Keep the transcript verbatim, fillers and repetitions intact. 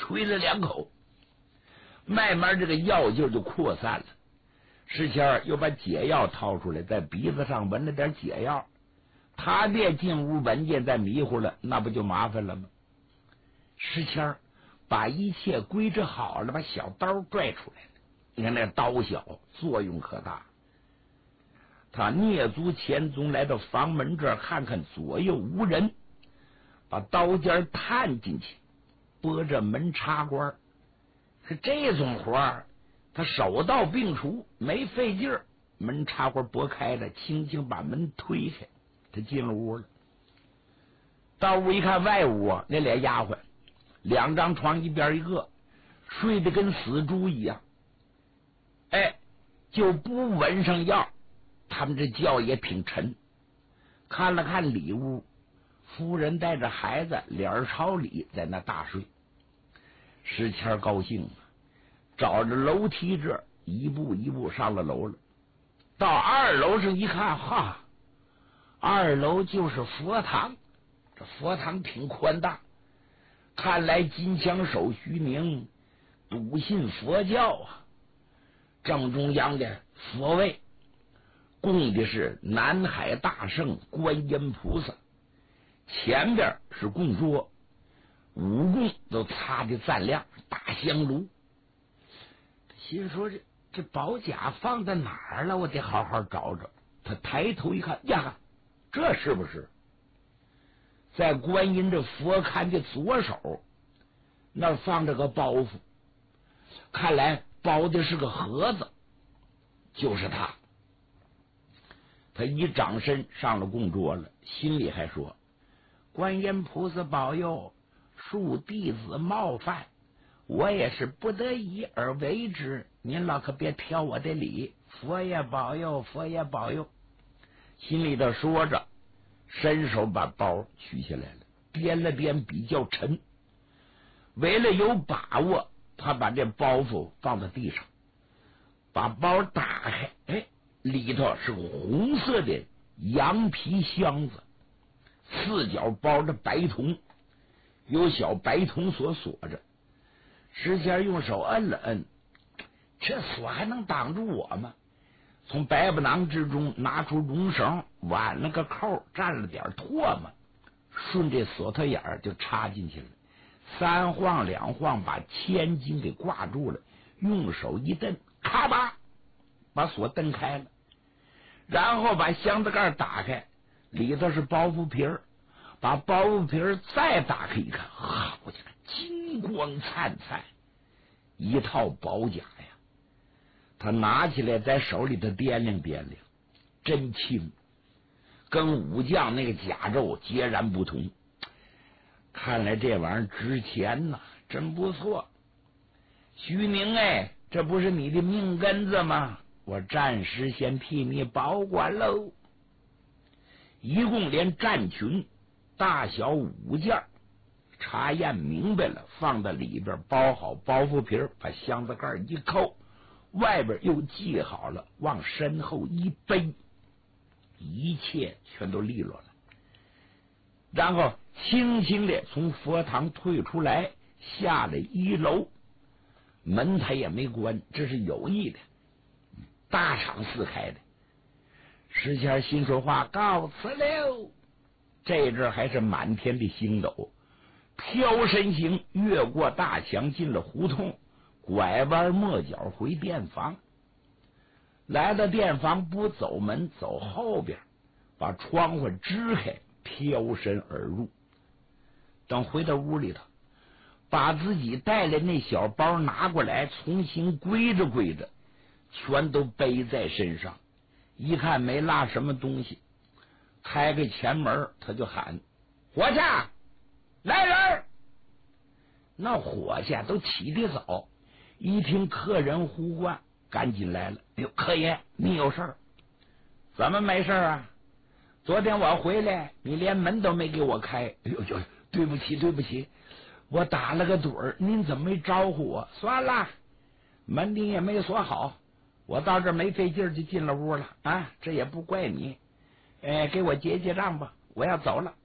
吹了两口，慢慢这个药劲就扩散了。石谦又把解药掏出来，在鼻子上闻了点解药。他别进屋闻见再迷糊了，那不就麻烦了吗？石谦把一切归置好了，把小刀拽出来了。你看那刀小，作用可大。他蹑足潜踪来到房门这儿，看看左右无人，把刀尖探进去，拨着门插关。是这种活儿，他手到病除，没费劲儿。门插关拨开了，轻轻把门推开，他进了屋了。到屋一看，外屋啊，那俩丫鬟，两张床一边一个，睡得跟死猪一样。哎，就不闻上药，他们这觉也挺沉。看了看里屋，夫人带着孩子脸朝里在那大睡。石谦高兴啊，找着楼梯这儿一步一步上了楼了。到二楼上一看，哈，二楼就是佛堂。这佛堂挺宽大，看来金枪手徐宁笃信佛教啊。正中央的佛位供的是南海大圣观音菩萨，前边是供桌，五供都擦的锃亮，大香炉。心说这这宝甲放在哪儿了？我得好好找找。他抬头一看，呀，这是不是在观音这佛龛的左手那放着个包袱？看来包的是个盒子，就是他。他一掌身上了供桌了，心里还说：观音菩萨保佑，恕弟子冒犯，我也是不得已而为之，您老可别挑我的理，佛也保佑，佛也保佑。心里头说着，伸手把包取下来了，掂了掂比较沉。为了有把握，他把这包袱放在地上，把包打开，哎，里头是个红色的羊皮箱子，四角包着白铜，有小白铜锁锁着。石谦用手摁了摁，这锁还能挡住我吗？从白布囊之中拿出绒绳，挽了个扣，蘸了点唾沫，顺这锁头眼儿就插进去了。三晃两晃把千斤给挂住了，用手一蹬，咔吧把锁蹬开了，然后把箱子盖打开，里头是包袱皮儿，把包袱皮儿再打开一看，好家伙，金光灿灿，一套宝甲呀！他拿起来在手里头掂量掂量，真轻，跟武将那个甲胄截然不同。看来这玩意儿值钱呐，真不错。徐宁，哎，这不是你的命根子吗？我暂时先替你保管喽。一共连战群大小五件，查验明白了，放在里边，包好包袱皮，把箱子盖一扣，外边又系好了，往身后一背，一切全都利落了。然后轻轻的从佛堂退出来，下了一楼，门他也没关，这是有意的，大敞四开的。石谦心说话告辞了。这阵还是满天的星斗，飘身行，越过大墙，进了胡同，拐弯抹角回店房。来到店房，不走门，走后边，把窗户支开，飘身而入。等回到屋里头，把自己带来那小包拿过来，重新归着归着，全都背在身上。一看没落什么东西，开个前门，他就喊：伙计，来人！那伙计都起得早，一听客人呼唤，赶紧来了。哎呦，客爷，你有事儿？怎么没事啊？昨天我回来，你连门都没给我开。哎呦呦，对不起对不起，我打了个盹儿，您怎么没招呼我？算了，门你也没锁好，我到这儿没费劲就进了屋了啊，这也不怪你。哎，给我结结账吧，我要走了。